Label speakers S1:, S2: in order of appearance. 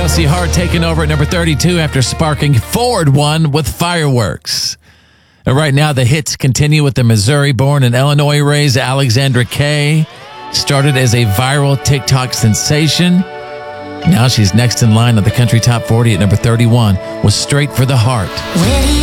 S1: Kelsey Hart taking over at number 32 after sparking Ford One with Fireworks. And right now, the hits continue with the Missouri-born and Illinois-raised Alexandra Kay. Started as a viral TikTok sensation. Now she's next in line on the Country Top 40 at number 31 with Straight for the Heart.